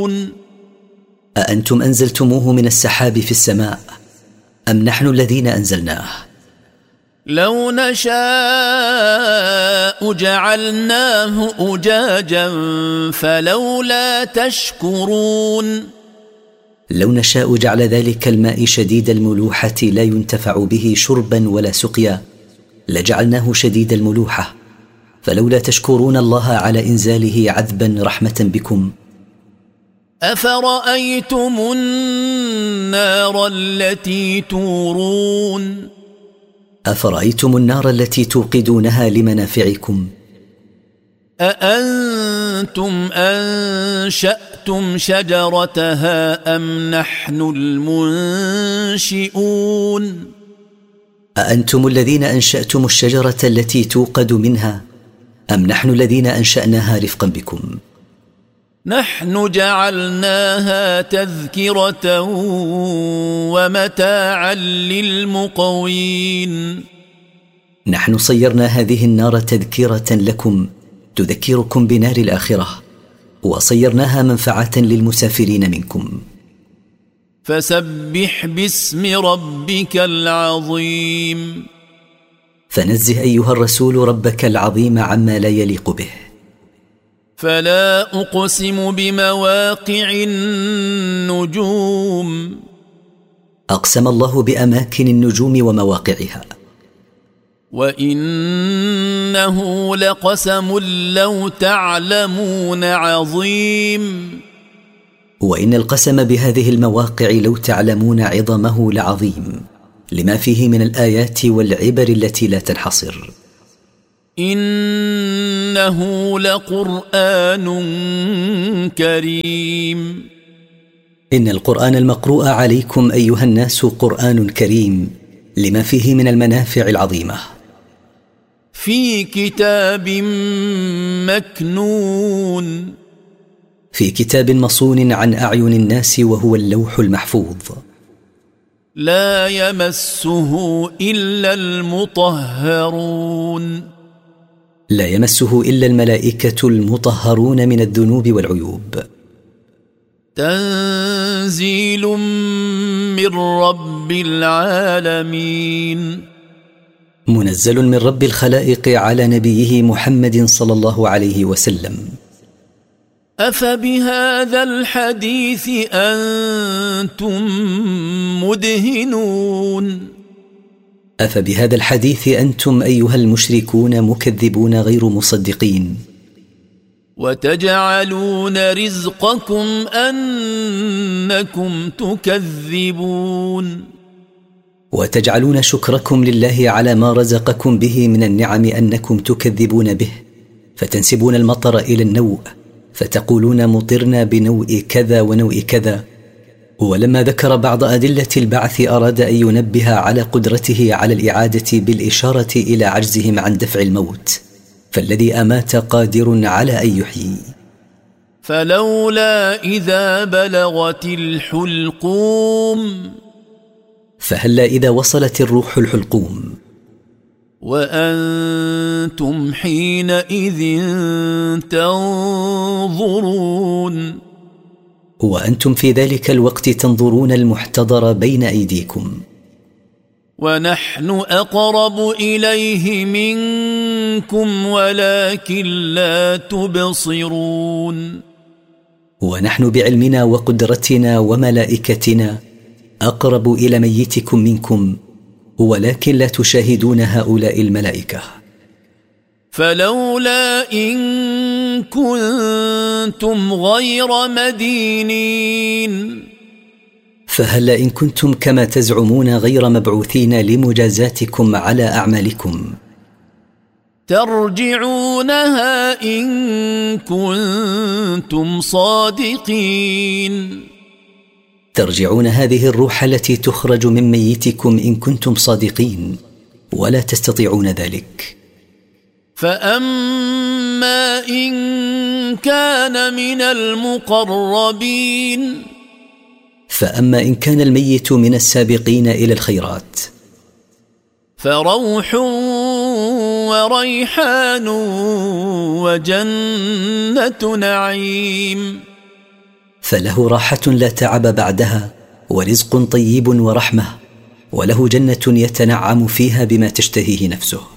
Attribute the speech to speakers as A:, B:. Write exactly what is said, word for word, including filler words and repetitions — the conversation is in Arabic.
A: تنزلون
B: أأنتم أنزلتموه من السحاب في السماء أم نحن الذين أنزلناه؟
A: لو نشاء جعلناه أجاجا فلولا تشكرون
B: لو نشاء جعل ذلك الماء شديد الملوحة لا ينتفع به شربا ولا سقيا لجعلناه شديد الملوحة، فلولا تشكرون الله على إنزاله عذبا رحمة بكم.
A: أفرأيتم النار التي تورون
B: أفرأيتم النار التي توقدونها لمنافعكم
A: أأنتم أنشأتم شجرتها أم نحن المنشئون
B: أأنتم الذين أنشأتم الشجرة التي توقد منها أم نحن الذين أنشأناها رفقا بكم؟
A: نحن جعلناها تذكرة ومتاعا للمقوين
B: نحن صيرنا هذه النار تذكرة لكم تذكركم بنار الآخرة، وصيرناها منفعة للمسافرين منكم.
A: فسبح باسم ربك العظيم
B: فنزه أيها الرسول ربك العظيم عما لا يليق به.
A: فلا أقسم بمواقع النجوم
B: أقسم الله بأماكن النجوم ومواقعها.
A: وإنه لقسم لو تعلمون عظيم
B: وإن القسم بهذه المواقع لو تعلمون عظمه لعظيم لما فيه من الآيات والعبر التي لا تنحصر.
A: إنه لقرآن كريم
B: إن القرآن المقروء عليكم أيها الناس قرآن كريم لما فيه من المنافع العظيمة.
A: في كتاب مكنون
B: في كتاب مصون عن أعين الناس وهو اللوح المحفوظ.
A: لا يمسه إلا المطهرون
B: لا يمسه إلا الملائكة المطهرون من الذنوب والعيوب.
A: تنزيل من رب العالمين
B: منزل من رب الخلائق على نبيه محمد صلى الله عليه وسلم.
A: أفبهذا الحديث أنتم مدهنون
B: أفبهذا الحديث أنتم أيها المشركون مكذبون غير مصدقين.
A: وتجعلون رزقكم أنكم تكذبون
B: وتجعلون شكركم لله على ما رزقكم به من النعم أنكم تكذبون به، فتنسبون المطر إلى النوء فتقولون مطرنا بنوء كذا ونوء كذا. ولما ذكر بعض أدلة البعث أراد أن ينبه على قدرته على الإعادة بالإشارة إلى عجزهم عن دفع الموت، فالذي أمات قادر على أن يحيي.
A: فلولا إذا بلغت الحلقوم
B: فهلا إذا وصلت الروح الحلقوم
A: وأنتم حينئذ تنظرون
B: وأنتم في ذلك الوقت تنظرون المحتضر بين أيديكم.
A: ونحن أقرب إليه منكم ولكن لا تبصرون
B: ونحن بعلمنا وقدرتنا وملائكتنا أقرب إلى ميتكم منكم ولكن لا تشاهدون هؤلاء الملائكة.
A: فلولا إن كنتم غير مدينين
B: فهلا إن كنتم كما تزعمون غير مبعوثين لمجازاتكم على أعمالكم
A: ترجعونها إن كنتم صادقين
B: ترجعون هذه الروح التي تخرج من ميتكم إن كنتم صادقين، ولا تستطيعون ذلك.
A: فأما إن كان من المقربين
B: فأما إن كان الميت من السابقين إلى الخيرات
A: فروح وريحان وجنة نعيم
B: فله راحة لا تعب بعدها، ورزق طيب ورحمة، وله جنة يتنعم فيها بما تشتهيه نفسه.